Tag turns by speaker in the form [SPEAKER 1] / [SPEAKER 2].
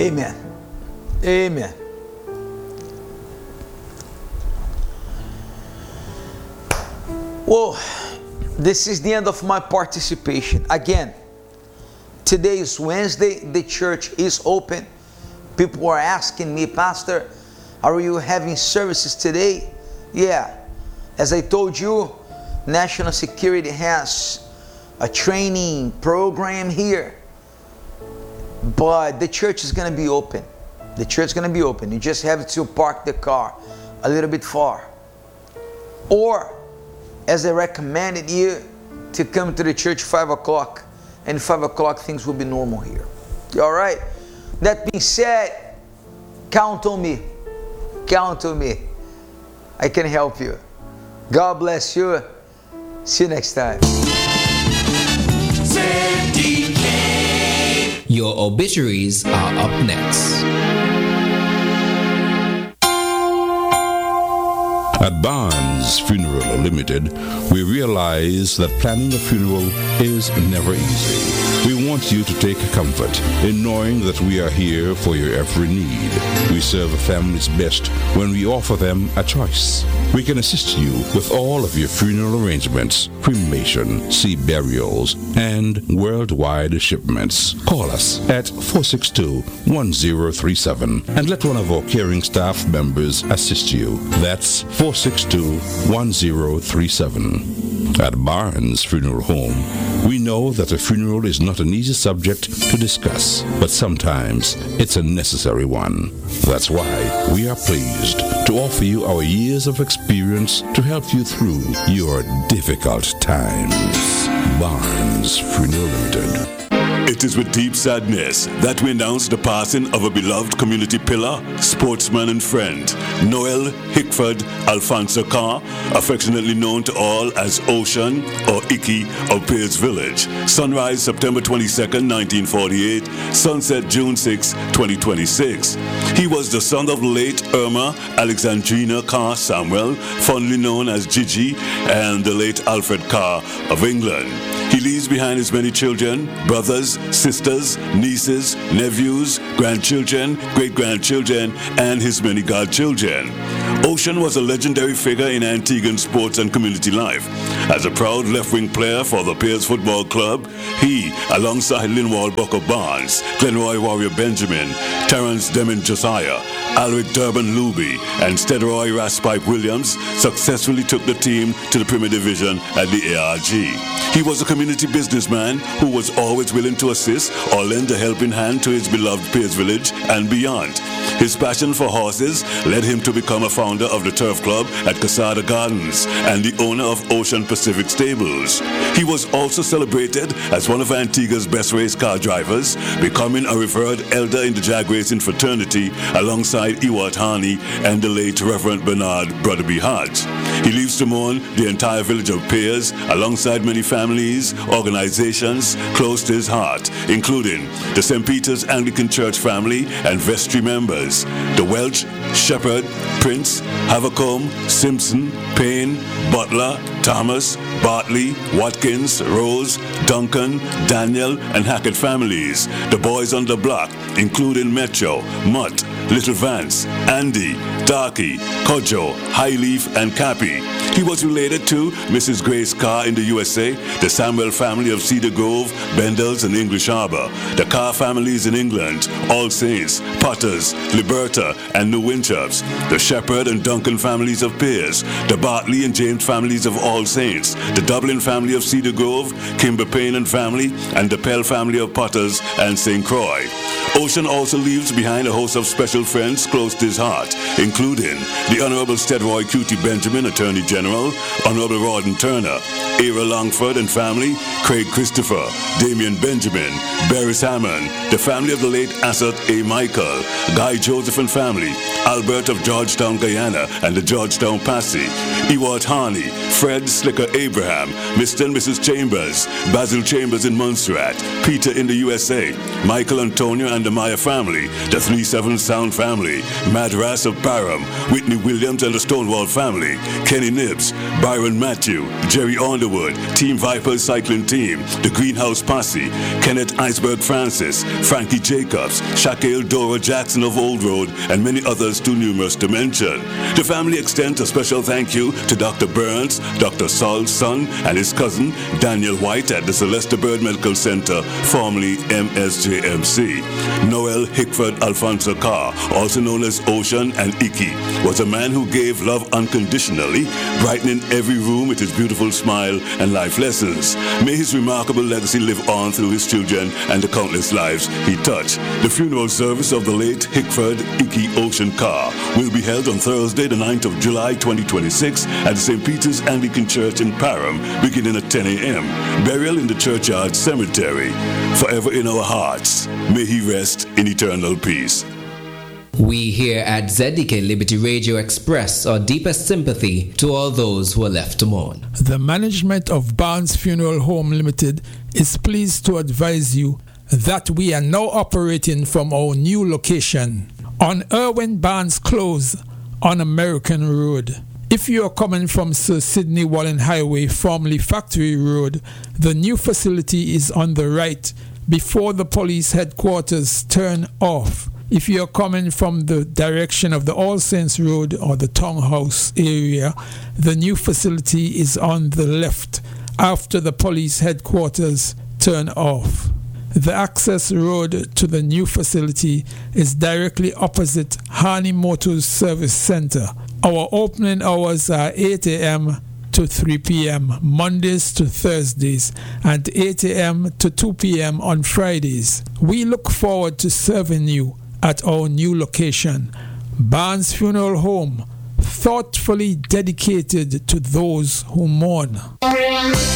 [SPEAKER 1] Amen. Amen. Well, this is the end of my participation. Again, today is Wednesday. The church is open. People are asking me, Pastor, are you having services today? Yeah. As I told you, National Security has a training program here. But the church is going to be open. The church is going to be open. You just have to park the car a little bit far. Or, as I recommended you, to come to the church 5 o'clock. And 5 o'clock things will be normal here. All right? That being said, count on me. Count on me. I can help you. God bless you. See you next time.
[SPEAKER 2] Your obituaries are up next.
[SPEAKER 3] At Barnes Funeral Limited, we realize that planning a funeral is never easy. We want you to take comfort in knowing that we are here for your every need. We serve families best when we offer them a choice. We can assist you with all of your funeral arrangements, cremation, sea burials, and worldwide shipments. Call us at 462-1037 and let one of our caring staff members assist you. That's 462-1037. At Barnes Funeral Home, we know that a funeral is not an easy subject to discuss, but sometimes it's a necessary one. That's why we are pleased to offer you our years of experience to help you through your difficult times. Barnes Funeral Limited.
[SPEAKER 4] It is with deep sadness that we announce the passing of a beloved community pillar, sportsman and friend, Noel Hickford Alfonso Carr, affectionately known to all as Ocean or Icky of Peers Village. Sunrise September 22nd, 1948, sunset June 6, 2026. He was the son of late Irma Alexandrina Carr Samuel, fondly known as Gigi, and the late Alfred Carr of England. He leaves behind his many children, brothers, sisters, nieces, nephews, grandchildren, great-grandchildren, and his many godchildren. Ocean was a legendary figure in Antiguan sports and community life. As a proud left-wing player for the Peers Football Club, he, alongside Linwald Bucker Barnes, Glenroy Warrior Benjamin, Terence Deming Josiah, Alric Durban Luby, and Steadroy Raspipe Williams, successfully took the team to the Premier Division at the ARG. He was a community businessman who was always willing to assist or lend a helping hand to his beloved Peers Village and beyond. His passion for horses led him to become a founder of the Turf Club at Casada Gardens and the owner of Ocean Pacific Stables. He was also celebrated as one of Antigua's best race car drivers, becoming a revered elder in the jag racing fraternity alongside Ewart Harney and the late Reverend Bernard Brotherby Hodge. He leaves to mourn the entire village of Peers alongside many families, organizations close to his heart, including the St. Peter's Anglican Church family and vestry members, the Welch, Shepherd, Prince, Havercombe, Simpson, Payne, Butler, Thomas, Bartley, Watkins, Rose, Duncan, Daniel, and Hackett families, the boys on the block, including Metro, Mutt, Little Vance, Andy, Darky, Kojo, Highleaf, and Cappy. He was related to Mrs. Grace Carr in the USA, the Samuel family of Cedar Grove, Bendels, and English Harbour, the Carr families in England, All Saints, Potters, Liberta, and New Winchurps, the Shepherd and Duncan families of Peers, the Bartley and James families of All Saints, the Dublin family of Cedar Grove, Kimber Payne and family, and the Pell family of Potters and St. Croix. Ocean also leaves behind a host of special friends close to his heart, including the Honorable Steadroy Cutie Benjamin, Attorney General, Honorable Rawdon Turner, Era Longford and family, Craig Christopher, Damian Benjamin, Barris Hammond, the family of the late Assert A. Michael, Guy Joseph and family, Albert of Georgetown, Guyana, and the Georgetown Passy, Ewart Harney, Fred Slicker Abraham, Mr. and Mrs. Chambers, Basil Chambers in Montserrat, Peter in the USA, Michael Antonio and the Maya family, the 3-7 Sound family, Madras of Parham, Whitney Williams and the Stonewall family, Kenny Nibbs, Byron Matthew, Jerry On the Underwood, Team Vipers Cycling Team, the Greenhouse Posse, Kenneth Iceberg Francis, Frankie Jacobs, Shaquille Dora Jackson of Old Road, and many others too numerous to mention. The family extends a special thank you to Dr. Burns, Dr. Saul's son, and his cousin, Daniel White at the Celeste Bird Medical Center, formerly MSJMC. Noel Hickford Alfonso Carr, also known as Ocean and Icky, was a man who gave love unconditionally, brightening every room with his beautiful smile and life lessons. May his remarkable legacy live on through his children and the countless lives he touched. The funeral service of the late Hickford Icky Ocean Carr will be held on Thursday, the 9th of July 2026 at the St. Peter's Anglican Church in Parham, beginning at 10 a.m. Burial in the churchyard cemetery. Forever in our hearts, may he rest in eternal peace.
[SPEAKER 2] We here at ZDK Liberty Radio express our deepest sympathy to all those who are left to mourn.
[SPEAKER 5] The management of Barnes Funeral Home Limited is pleased to advise you that we are now operating from our new location on Irwin Barnes Close on American Road. If you are coming from Sir Sidney Wallen Highway, formerly Factory Road, the new facility is on the right before the police headquarters turn off. If you are coming from the direction of the All Saints Road or the Townhouse area, the new facility is on the left after the police headquarters turn off. The access road to the new facility is directly opposite Harney Motors Service Center. Our opening hours are 8 a.m. to 3 p.m. Mondays to Thursdays and 8 a.m. to 2 p.m. on Fridays. We look forward to serving you at our new location, Barnes Funeral Home, thoughtfully dedicated to those who mourn.